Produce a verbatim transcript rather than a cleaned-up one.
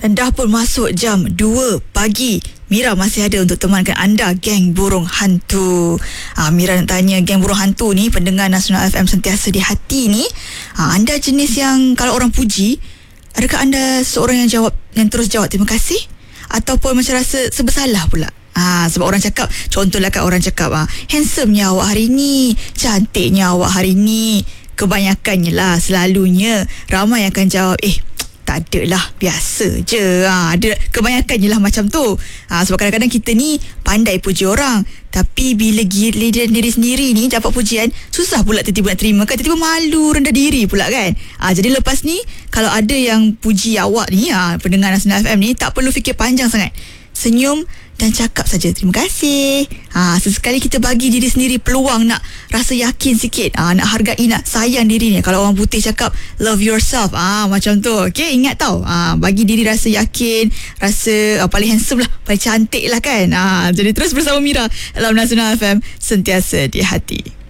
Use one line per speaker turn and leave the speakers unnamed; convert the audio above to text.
Dan dah pun masuk jam dua pagi. Mira masih ada untuk temankan anda geng burung hantu. Ha, Mira nak tanya, geng burung hantu ni, pendengar Nasional F M sentiasa di hati ni, ha, anda jenis yang kalau orang puji, adakah anda seorang yang jawab, yang terus jawab terima kasih? Ataupun macam rasa sebersalah pula? Ha, sebab orang cakap, contohlah kat orang cakap, ha, handsome-nya awak hari ni, cantiknya awak hari ni. Kebanyakannya lah, selalunya ramai akan jawab, eh tak ada lah, biasa je. Ha, ada, kebanyakannya lah macam tu. Ha, sebab kadang-kadang kita ni pandai puji orang, tapi bila giliran diri sendiri ni dapat pujian, susah pula tiba-tiba nak terima kan, tiba-tiba malu, rendah diri pula kan. Ha, jadi lepas ni kalau ada yang puji awak ni, ha, pendengar Nasional F M ni, tak perlu fikir panjang sangat, senyum dan cakap saja terima kasih. Ha, sesekali kita bagi diri sendiri peluang nak rasa yakin sikit, ha, nak hargai, nak sayang diri ni. Kalau orang putih cakap love yourself, ha, macam tu. Okay, ingat tau, ha, bagi diri rasa yakin, rasa ha, paling handsome lah, paling cantik lah kan. Ha, jadi terus bersama Mira dalam Nasional F M, sentiasa di hati.